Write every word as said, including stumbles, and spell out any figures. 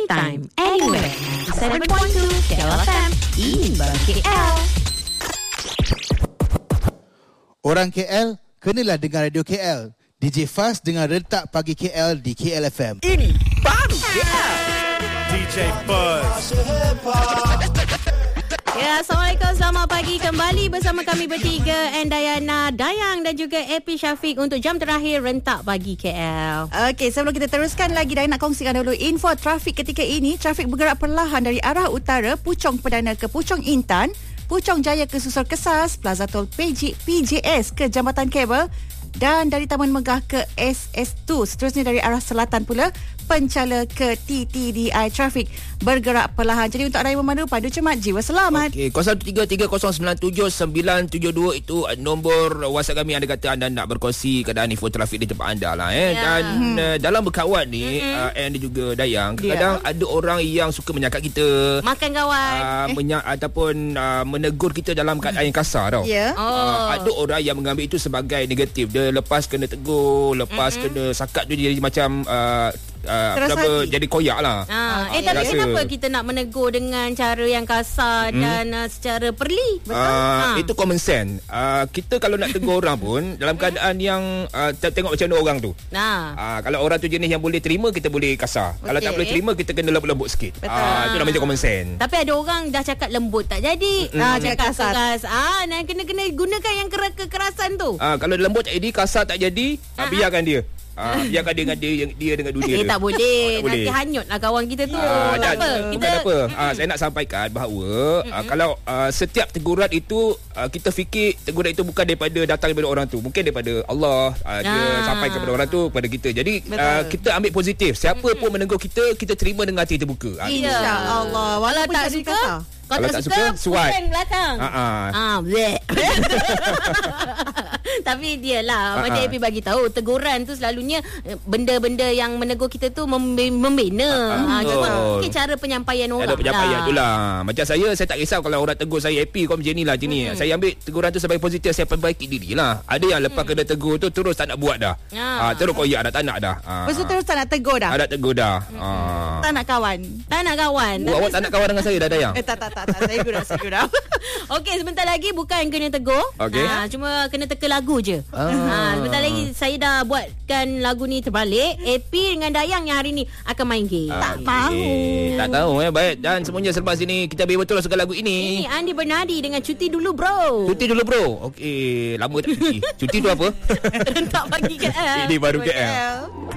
anytime, anywhere. seven point two K L F M, Imbang K L. Orang K L, kenalah dengan Radio K L. D J Fast dengan Rentak Pagi K L di K L F M. Ini baru K L. D J Buzz. Ya, Assalamualaikum, selamat pagi. Kembali bersama kami bertiga, Andayana, Dayang dan juga Epi Syafiq untuk jam terakhir Rentak Pagi K L. Okey, sebelum kita teruskan lagi, Dayang nak kongsikan dulu info trafik ketika ini. Trafik bergerak perlahan dari arah utara, Puchong Perdana ke Puchong Intan, Puchong Jaya ke Susur Kesas, Plaza Tol P J, P J S ke Jambatan Kabel, dan dari Taman Megah ke S S dua. Seterusnya dari arah selatan pula, Pencala ke T T D I. Trafik bergerak perlahan. Jadi untuk anda yang memandu, padu cermat, jiwa selamat. Okey, kosong satu tiga tiga kosong sembilan tujuh sembilan tujuh dua itu nombor WhatsApp kami. Anda kata anda nak berkongsi keadaan info trafik di tempat anda lah eh. Ya. Dan uh, dalam berkawan ni mm-hmm. uh, and juga Dayang, kadang-kadang Ya. ada orang yang suka menyakat kita, Makan kawan. uh, menya- ataupun uh, menegur kita dalam keadaan yang kasar tau. Ya. Oh. Uh, ada orang yang mengambil itu sebagai negatif. Dia lepas kena tegur, lepas mm-hmm. kena sakat tu dia jadi macam uh, uh, Keras apa, hati. jadi koyak lah. Ah, eh Saya tapi rasa- kenapa kita nak menegur dengan cara yang kasar hmm? dan uh, secara perli? Betul? Uh, Ha. Itu common sense. Uh, kita kalau nak tegur orang pun dalam keadaan yang uh, tengok macam mana orang tu. Nah. Uh, kalau orang tu jenis yang boleh terima, kita boleh kasar. Okay. Kalau tak Okey. boleh terima, kita kena lembut-lembut sikit. Betul. Uh, itu namanya common sense. Tapi ada orang dah cakap lembut tak jadi. Mm-mm. Ah, Cakap cakap kasar. keras. Ah, nah kena-kena gunakan yang kera- kekerasan tu. Uh, kalau lembut tak jadi, kasar tak jadi, uh, biarkan dia. Uh, biarkan dia dengan dia, dia dengan dunia Eh dia. tak boleh. Oh, tak Nanti boleh. hanyutlah kawan kita tu. Ah, tak dan, apa. bukan Kita apa. Ah, saya nak sampaikan bahawa ah, kalau ah, setiap teguran itu ah, kita fikir teguran itu bukan daripada datang daripada orang tu, mungkin daripada Allah. Ah, dia Ah. sampai kepada orang tu, kepada kita. Jadi Betul. ah, kita ambil positif. Siapa pun menegur kita, kita terima dengan hati terbuka. Ah, Iya. InsyaAllah. Kalau Walaupun tak jadi suka, kasar. kalau tak suka, swipe. pusing belakang. Ah, ah. Ah, bleh. Tapi dia lah Ah, macam ah. Epi bagi tahu, teguran tu selalunya eh, benda-benda yang menegur kita tu membe- membina. Ah, ah, Ah, cuma betul. mungkin cara penyampaian orang. Ada penyampaian lah. tu lah. Macam saya, saya tak risau kalau orang tegur saya, Epi kau macam ni lah, macam ni. Saya ambil teguran tu sebagai positif, saya perbaiki diri lah. Ada yang lepas kena tegur tu, terus tak nak buat dah. Ah. Ah, terus koyak dah, tak nak dah. Ah. Lepas tu terus tak nak tegur dah. Ada tegur dah. Ah. Tak nak kawan. Tak nak kawan. Oh, awak tak nak kawan dengan saya dah, Dayang? Eh tak tak tak, tak. Saya gurau, saya gurau. Okey, sebentar lagi bukan kena tegur. Okey. Ha, cuma kena teka lagu je. Ah. Ha, sebentar lagi saya dah buatkan lagu ni terbalik. Epi dengan Dayang yang hari ni akan main game. Ah, Tak tahu. okey. Tak tahu eh. Baik. Dan semuanya selepas ini kita beri betul suka lagu Ini ini. Andi Bernardi dengan Cuti Dulu Bro. Cuti dulu bro. Okey, lama tak cuti. Cuti tu apa? Tak bagi ke L. Ini baru K L.